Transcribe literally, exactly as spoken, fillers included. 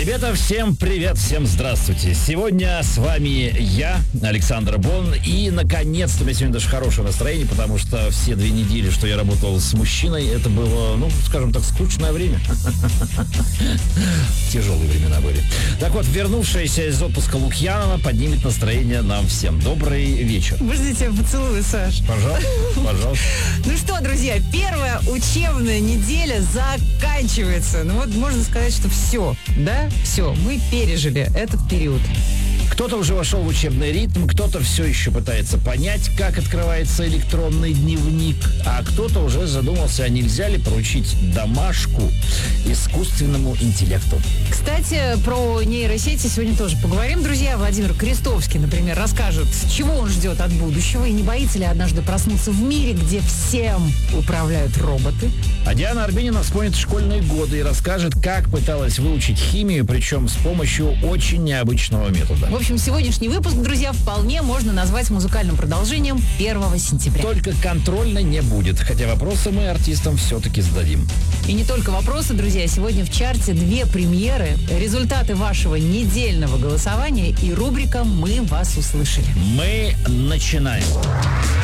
Ребята, всем привет, всем здравствуйте. Сегодня с вами я, Александр Бон, и наконец-то у меня сегодня даже хорошее настроение, потому что все две недели, что я работал с мужчиной, это было, ну, скажем так, скучное время. Тяжелые времена были. Так вот, вернувшаяся из отпуска Лукьянова поднимет настроение нам всем. Добрый вечер. Можно я тебя поцелую, Саш? Пожалуйста, пожалуйста. Ну что, друзья, первая учебная неделя заканчивается. Ну вот можно сказать, что все, да? Все, мы пережили этот период. Кто-то уже вошел в учебный ритм, кто-то все еще пытается понять, как открывается электронный дневник, а кто-то уже задумался, а нельзя ли поручить домашку искусственному интеллекту. Кстати, про нейросети сегодня тоже поговорим, друзья. Владимир Крестовский, например, расскажет, чего он ждет от будущего и не боится ли однажды проснуться в мире, где всем управляют роботы. А Диана Арбенина вспомнит школьные годы и расскажет, как пыталась выучить химию, причем с помощью очень необычного метода. В общем, сегодняшний выпуск, друзья, вполне можно назвать музыкальным продолжением первого сентября. Только контрольно не будет, хотя вопросы мы артистам все-таки зададим. И не только вопросы, друзья. Сегодня в чарте две премьеры, результаты вашего недельного голосования и рубрика «Мы вас услышали». Мы начинаем.